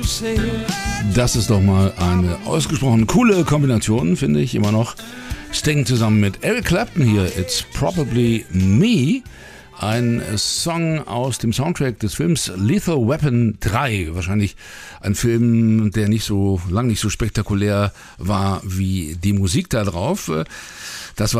Das ist doch mal eine ausgesprochen coole Kombination, finde ich immer noch. Sting zusammen mit Eric Clapton hier, It's Probably Me. Ein Song aus dem Soundtrack des Films Lethal Weapon 3. Wahrscheinlich ein Film, der nicht so spektakulär war wie die Musik da drauf. Das war